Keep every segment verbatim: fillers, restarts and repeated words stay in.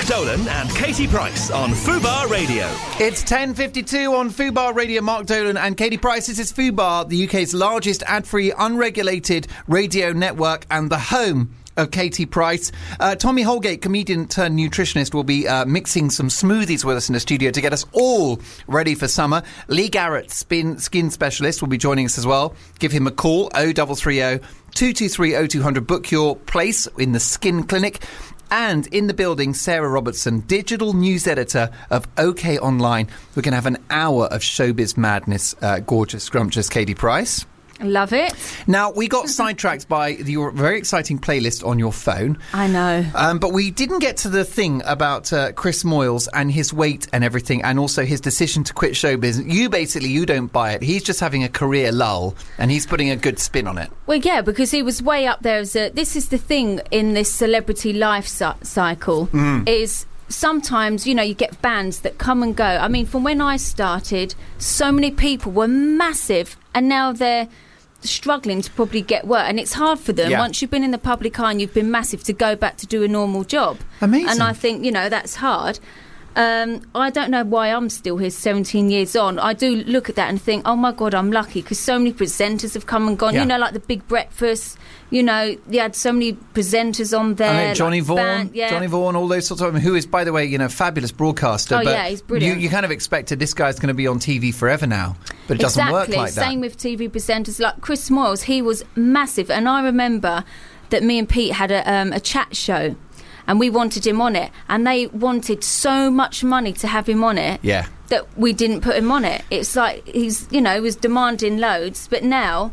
Mark Dolan and Katie Price on Fubar Radio. It's ten fifty-two on Fubar Radio. Mark Dolan and Katie Price. This is Fubar, the U K's largest ad-free, unregulated radio network and the home of Katie Price. Uh, Tommy Holgate, comedian turned nutritionist, will be uh, mixing some smoothies with us in the studio to get us all ready for summer. Lee Garrett, spin, skin specialist, will be joining us as well. Give him a call, oh three three oh, two two three, oh two hundred. Book your place in the Skin Clinic. And in the building, Sarah Robertson, digital news editor of OK Online. We're going to have an hour of showbiz madness. Uh, gorgeous, scrumptious Katie Price. Love it. Now, we got sidetracked by your very exciting playlist on your phone. I know. Um, but we didn't get to the thing about uh, Chris Moyles and his weight and everything, and also his decision to quit showbiz. You basically, you don't buy it. He's just having a career lull, and he's putting a good spin on it. Well, yeah, because he was way up there as a... This is the thing in this celebrity life ci- cycle, mm. is... Sometimes, you know, you get bands that come and go. I mean, from when I started, so many people were massive, and now they're struggling to probably get work. And it's hard for them, yeah. once you've been in the public eye and you've been massive, to go back to do a normal job. Amazing. And I think, you know, that's hard. Um, I don't know why I'm still here seventeen years on. I do look at that and think, oh my God, I'm lucky, because so many presenters have come and gone. Yeah. You know, like the Big Breakfast, you know, you had so many presenters on there. I know, Johnny like Vaughan, band, yeah. Johnny Vaughan, all those sorts of... Who is, by the way, you know, fabulous broadcaster. Oh, but yeah, he's brilliant. You, you kind of expected this guy's going to be on T V forever now, but it doesn't exactly. work like that. Same with T V presenters. Like Chris Moyles, he was massive. And I remember that me and Pete had a, um, a chat show, and we wanted him on it, and they wanted so much money to have him on it, yeah. that we didn't put him on it. It's like he's, you know, he was demanding loads, but now,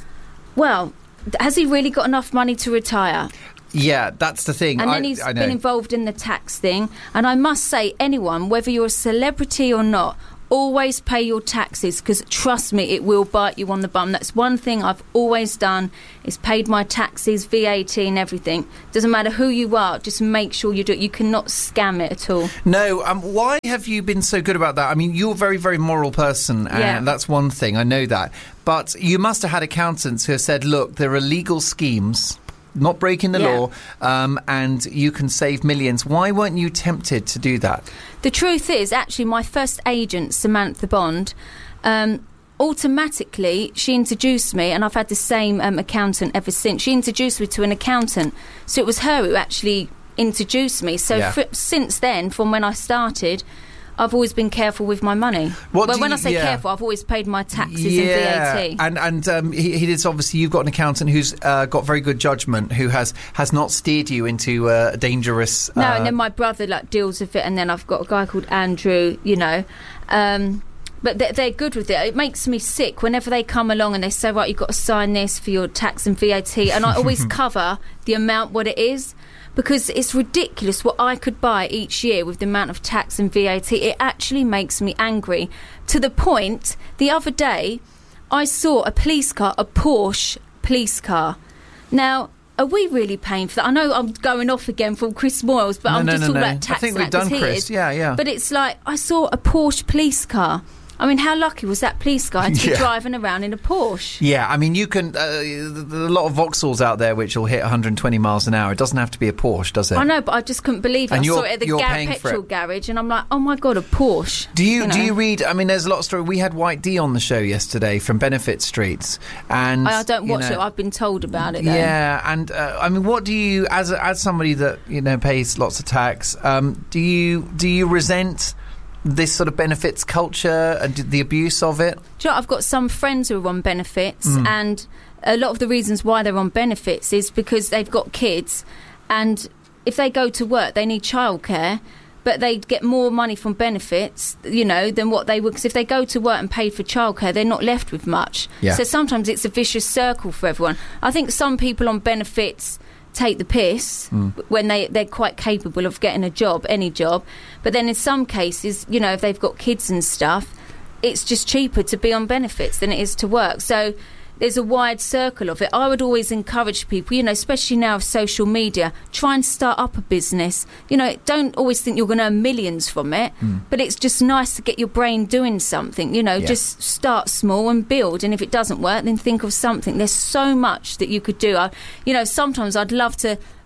well, has he really got enough money to retire? Yeah, that's the thing. And I, then he's I know. been involved in the tax thing, and I must say, anyone, whether you're a celebrity or not, always pay your taxes, because trust me, it will bite you on the bum. That's one thing I've always done, is paid my taxes, V A T and everything. Doesn't matter who you are, just make sure you do it. You cannot scam it at all. No, um, why have you been so good about that? I mean, you're a very, very moral person, and yeah. that's one thing, I know that. But you must have had accountants who have said, look, there are legal schemes, not breaking the yeah. law, um, and you can save millions. Why weren't you tempted to do that? The truth is, actually, my first agent, Samantha Bond, um, automatically, she introduced me, and I've had the same um, accountant ever since. She introduced me to an accountant. So it was her who actually introduced me. So yeah. fr- since then, from when I started, I've always been careful with my money. What well, do when you, I say yeah. careful, I've always paid my taxes yeah. and V A T. And and um, he, he is obviously, you've got an accountant who's uh, got very good judgment, who has has not steered you into uh, a dangerous. Uh, no, and then my brother like deals with it, and then I've got a guy called Andrew. You know. Um, But they're, they're good with it. It makes me sick whenever they come along and they say, right, you've got to sign this for your tax and V A T. And I always cover the amount what it is, because it's ridiculous what I could buy each year with the amount of tax and V A T. It actually makes me angry, to the point, the other day, I saw a police car, a Porsche police car. Now, are we really paying for that? I know I'm going off again from Chris Moyles, but no, I'm no, just no, talking no. about tax. I think we've done Chris, yeah, yeah. But it's like, I saw a Porsche police car. I mean, how lucky was that police guy to be yeah. driving around in a Porsche? Yeah, I mean, you can... Uh, there are a lot of Vauxhalls out there which will hit one hundred twenty miles an hour. It doesn't have to be a Porsche, does it? I know, but I just couldn't believe it. And I saw you're- it at the you're gar- paying for petrol it. garage, and I'm like, oh my God, a Porsche. Do you, You do know? you read... I mean, there's a lot of story. We had White D on the show yesterday from Benefit Streets. And I, I don't you watch know, it. I've been told about it, though. Yeah, and uh, I mean, what do you... As a, as somebody that, you know, pays lots of tax, um, do you do you resent this sort of benefits culture and the abuse of it? Do you know, I've got some friends who are on benefits, Mm. and a lot of the reasons why they're on benefits is because they've got kids, and if they go to work, they need childcare, but they get more money from benefits, you know, than what they would. Because if they go to work and pay for childcare, they're not left with much. Yeah. So sometimes it's a vicious circle for everyone. I think some people on benefits take the piss mm. when they, they're quite capable of getting a job, any job. But then in some cases, you know, if they've got kids and stuff, it's just cheaper to be on benefits than it is to work. So there's a wide circle of it. I would always encourage people, you know, especially now with social media, try and start up a business. You know, don't always think you're going to earn millions from it, mm. but it's just nice to get your brain doing something, you know, yeah. just start small and build. And if it doesn't work, then think of something. There's so much that you could do. I, you know, sometimes I'd love to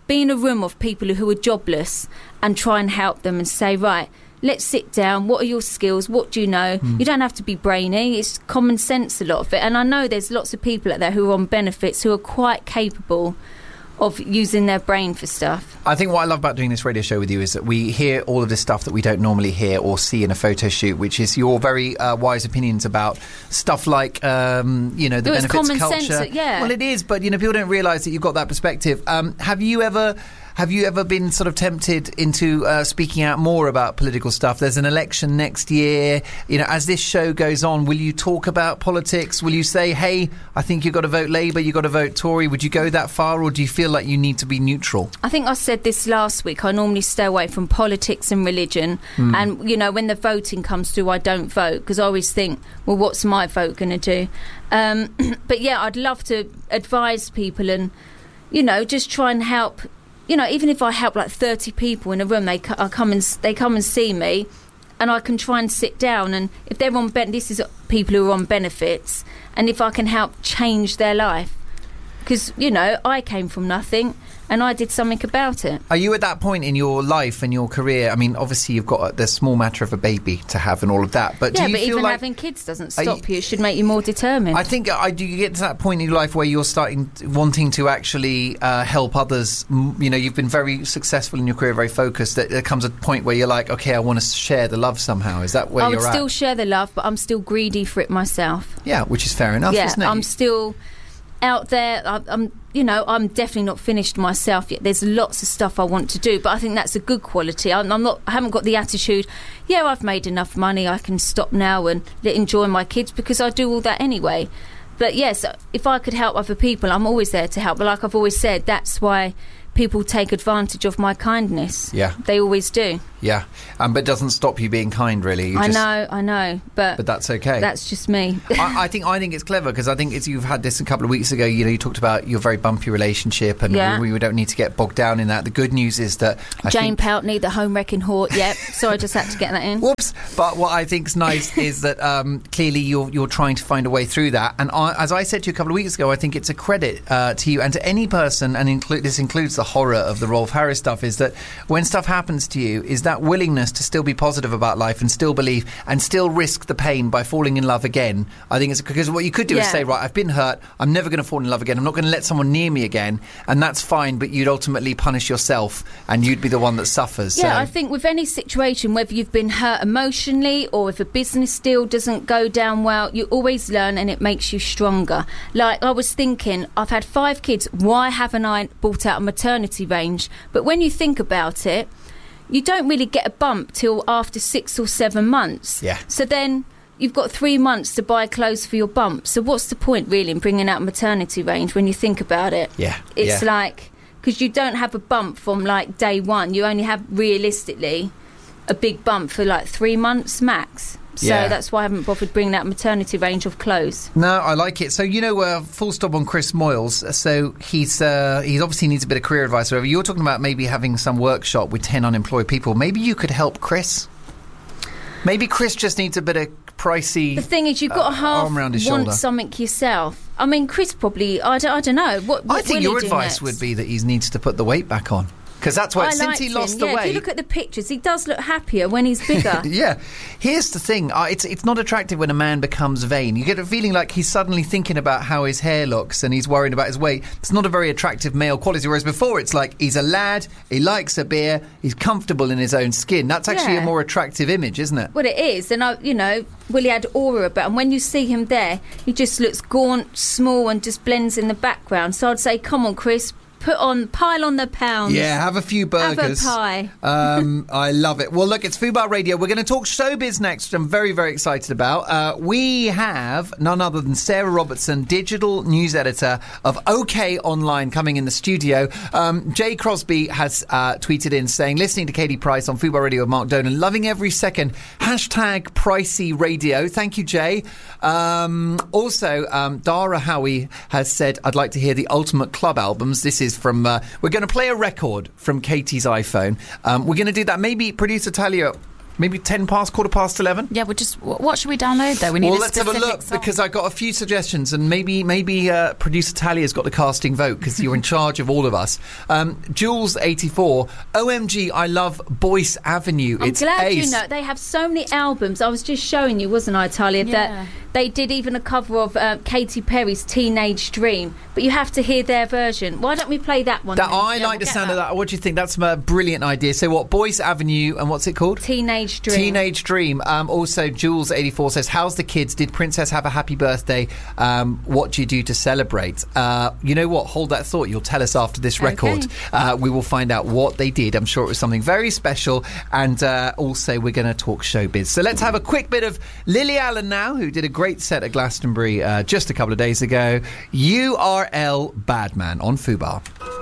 be in a room of people who are jobless and try and help them and say, right, let's sit down. What are your skills? What do you know? Mm. You don't have to be brainy. It's common sense, a lot of it. And I know there's lots of people out there who are on benefits who are quite capable of using their brain for stuff. I think what I love about doing this radio show with you is that we hear all of this stuff that we don't normally hear or see in a photo shoot, which is your very uh, wise opinions about stuff like, um, you know, the it benefits common culture. Sense, yeah. Well, it is, but, you know, people don't realise that you've got that perspective. Um, have you ever... Have you ever been sort of tempted into uh, speaking out more about political stuff? There's an election next year. You know, as this show goes on, will you talk about politics? Will you say, hey, I think you've got to vote Labour, you've got to vote Tory? Would you go that far, or do you feel like you need to be neutral? I think I said this last week. I normally stay away from politics and religion. Mm. And, you know, when the voting comes through, I don't vote because I always think, well, what's my vote going to do? Um, but, yeah, I'd love to advise people and, you know, just try and help. You know, even if I help like thirty people in a room, they I come and they come and see me, and I can try and sit down. And if they're on ben- this is people who are on benefits, and if I can help change their life, because you know I came from nothing and I did something about it. Are you at that point in your life and your career? I mean, obviously you've got the small matter of a baby to have and all of that, but yeah, do you but feel even like having kids doesn't stop you, you. It should make you more determined. I think I do. You get to that point in your life where you're starting wanting to actually uh, help others. You know, you've been very successful in your career, very focused. That there comes a point where you're like, okay, I want to share the love somehow. Is that where I you're at? I would still share the love, but I'm still greedy for it myself. Yeah, which is fair enough, yeah, isn't it? I'm still out there. I, I'm, you know, I'm definitely not finished myself yet. There's lots of stuff I want to do, but I think that's a good quality. I'm, I'm not. I haven't got the attitude. Yeah, I've made enough money. I can stop now and enjoy my kids because I do all that anyway. But yes, if I could help other people, I'm always there to help. But like I've always said, that's why people take advantage of my kindness. Yeah, they always do. Yeah, um, but it doesn't stop you being kind, really. You I just, know, I know, but but that's okay. That's just me. I, I think I think it's clever because I think it's, you've had this a couple of weeks ago. You know, you talked about your very bumpy relationship, and yeah. we, we don't need to get bogged down in that. The good news is that I Jane think, Poultney, the home wrecking whore. Yep. So I just had to get that in. Whoops. But what I think's nice is that um, clearly you're you're trying to find a way through that. And I, as I said to you a couple of weeks ago, I think it's a credit uh, to you and to any person, and include this includes the horror of the Rolf Harris stuff. Is that when stuff happens to you, is that willingness to still be positive about life and still believe and still risk the pain by falling in love again. I think it's because what you could do yeah. is say, right, I've been hurt, I'm never going to fall in love again, I'm not going to let someone near me again, and that's fine, but you'd ultimately punish yourself and you'd be the one that suffers. Yeah, so. I think with any situation, whether you've been hurt emotionally or if a business deal doesn't go down well, you always learn and it makes you stronger. Like I was thinking, I've had five kids, why haven't I bought out a maternity range? But when you think about it, you don't really get a bump till after six or seven months. Yeah. So then you've got three months to buy clothes for your bump. So what's the point, really, in bringing out a maternity range when you think about it? Yeah. It's yeah. like, because you don't have a bump from, like, day one. You only have, realistically, a big bump for, like, three months max. So yeah. that's why I haven't bothered bringing that maternity range of clothes. No, I like it. So, you know, uh, full stop on Chris Moyles. So he's uh, he obviously needs a bit of career advice or whatever. You're talking about maybe having some workshop with ten unemployed people. Maybe you could help Chris. Maybe Chris just needs a bit of pricey. The thing is, you've got to uh, half arm around his want shoulder. something yourself. I mean, Chris probably, I don't, I don't know. What, what I think will your he do advice next? would be that he needs to put the weight back on. Because that's why, I since he liked lost him. the yeah, weight... If you look at the pictures, he does look happier when he's bigger. yeah. Here's the thing. Uh, it's it's not attractive when a man becomes vain. You get a feeling like he's suddenly thinking about how his hair looks and he's worrying about his weight. It's not a very attractive male quality. Whereas before, it's like he's a lad, he likes a beer, he's comfortable in his own skin. That's actually Yeah. a more attractive image, isn't it? Well, it is. And, I, you know, Willie had aura about him. When you see him there, he just looks gaunt, small and just blends in the background. So I'd say, come on, Chris, put on, pile on the pounds. Yeah, have a few burgers. Have a pie. um, I love it. Well, look, it's Fubar Radio. We're going to talk showbiz next, which I'm very, very excited about. Uh, we have none other than Sarah Robertson, digital news editor of OK Online, coming in the studio. Um, Jay Crosby has uh, tweeted in saying, listening to Katie Price on Fubar Radio with Mark Dolan, loving every second. Hashtag pricey radio. Thank you, Jay. Um, also, um, Dara Howie has said, I'd like to hear the Ultimate Club albums. This is from uh, we're going to play a record from Katie's iPhone. Um, we're going to do that. Maybe producer Talia, maybe ten past, quarter past eleven. Yeah, we just. What should we download though? We need. Well, a let's have a look song. because I got a few suggestions, and maybe maybe uh, producer Talia's got the casting vote because you're in charge of all of us. Um, Jules eighty-four. O M G, I love Boyce Avenue. I'm it's glad ace. you know they have so many albums. I was just showing you, wasn't I, Talia, Yeah. that they did even a cover of uh, Katy Perry's Teenage Dream, but you have to hear their version. Why don't we play that one? That then? I Yeah, like we'll the get sound of that. What do you think? That's a brilliant idea. So what? Boyce Avenue, and what's it called? Teenage Dream. Teenage Dream. Um, also, Jules eighty-four says, "How's the kids? Did Princess have a happy birthday? Um, what do you do to celebrate?" Uh, you know what? Hold that thought. You'll tell us after this record. Okay. Uh, we will find out what they did. I'm sure it was something very special. And uh, also, we're going to talk showbiz. So let's have a quick bit of Lily Allen now, who did a great set at Glastonbury uh, just a couple of days ago. U R L Badman on Fubar.